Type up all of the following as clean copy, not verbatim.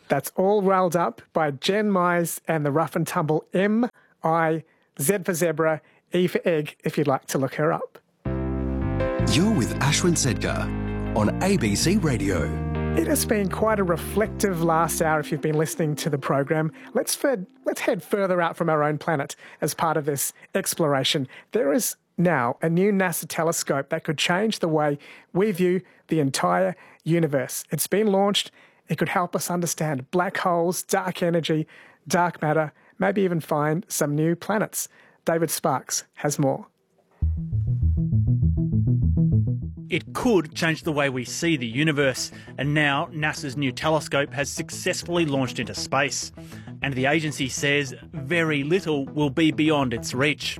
That's all rolled up by Jen Mize and the rough and tumble M-I-Z for zebra, E for egg, if you'd like to look her up. You're with Ashwin Sedkar on ABC Radio. It has been quite a reflective last hour if you've been listening to the program. Let's head further out from our own planet as part of this exploration. There is now a new NASA telescope that could change the way we view the entire universe. It's been launched. It could help us understand black holes, dark energy, dark matter, maybe even find some new planets. David Sparks has more. It could change the way we see the universe, and now NASA's new telescope has successfully launched into space. And the agency says very little will be beyond its reach.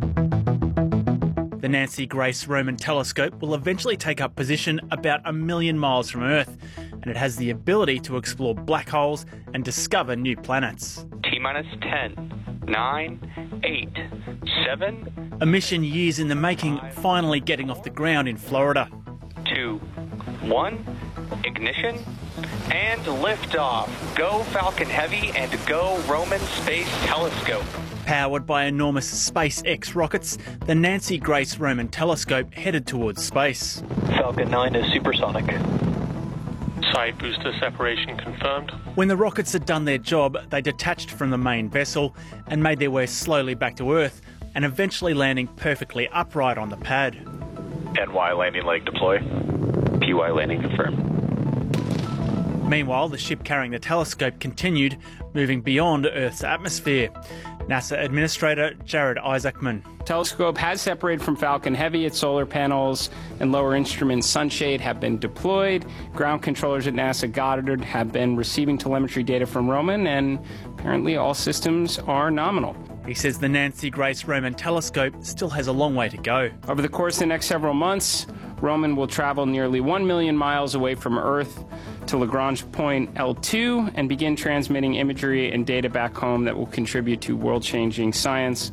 The Nancy Grace Roman telescope will eventually take up position about 1 million miles from Earth, and it has the ability to explore black holes and discover new planets. T-minus 10, 9, 8, 7... A mission years in the making, finally getting off the ground in Florida. 2, 1, ignition, and liftoff. Go Falcon Heavy and go Roman Space Telescope. Powered by enormous SpaceX rockets, the Nancy Grace Roman telescope headed towards space. Falcon 9 is supersonic. Side booster separation confirmed. When the rockets had done their job, they detached from the main vessel and made their way slowly back to Earth, and eventually landing perfectly upright on the pad. NY landing leg deploy. PY landing confirmed. Meanwhile, the ship carrying the telescope continued, moving beyond Earth's atmosphere. NASA Administrator Jared Isaacman. Telescope has separated from Falcon Heavy. Its solar panels and lower instrument sunshade have been deployed. Ground controllers at NASA Goddard have been receiving telemetry data from Roman, and apparently all systems are nominal. He says the Nancy Grace Roman telescope still has a long way to go. Over the course of the next several months, Roman will travel nearly 1 million miles away from Earth to Lagrange point L2 and begin transmitting imagery and data back home that will contribute to world-changing science.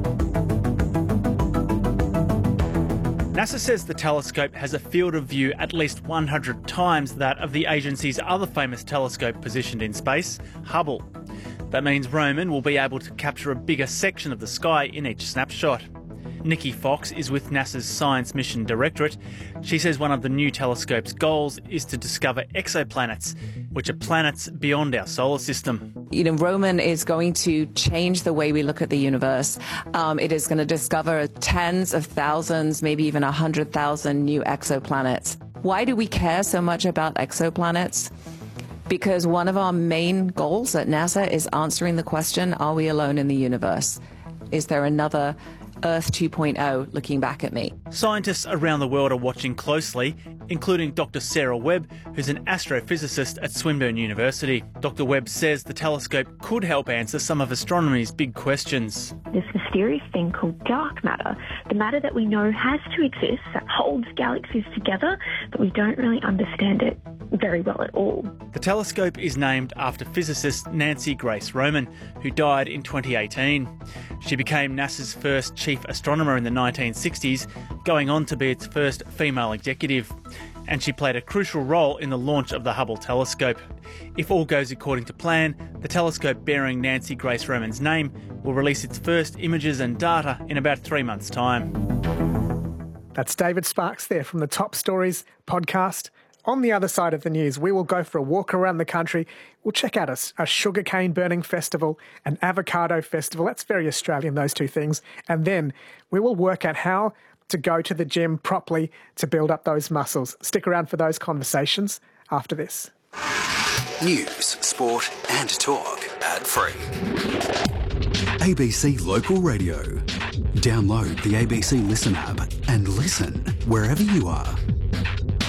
NASA says the telescope has a field of view at least 100 times that of the agency's other famous telescope positioned in space, Hubble. That means Roman will be able to capture a bigger section of the sky in each snapshot. Nikki Fox is with NASA's Science Mission Directorate. She says one of the new telescope's goals is to discover exoplanets, which are planets beyond our solar system. Roman is going to change the way we look at the universe. It is going to discover tens of thousands, maybe even 100,000 new exoplanets. Why do we care so much about exoplanets? Because one of our main goals at NASA is answering the question, are we alone in the universe? Is there another Earth 2.0 looking back at me? Scientists around the world are watching closely, including Dr. Sarah Webb, who's an astrophysicist at Swinburne University. Dr. Webb says the telescope could help answer some of astronomy's big questions. This mysterious thing called dark matter, the matter that we know has to exist, that holds galaxies together, but we don't really understand it very well at all. The telescope is named after physicist Nancy Grace Roman, who died in 2018. She became NASA's first chief astronomer in the 1960s, going on to be its first female executive. And she played a crucial role in the launch of the Hubble telescope. If all goes according to plan, the telescope bearing Nancy Grace Roman's name will release its first images and data in about 3 months' time. That's David Sparks there from the Top Stories podcast. On the other side of the news, we will go for a walk around the country. We'll check out a sugarcane burning festival, an avocado festival. That's very Australian, those two things. And then we will work out how to go to the gym properly to build up those muscles. Stick around for those conversations after this. News, sport and talk ad-free. ABC Local Radio. Download the ABC Listen app and listen wherever you are.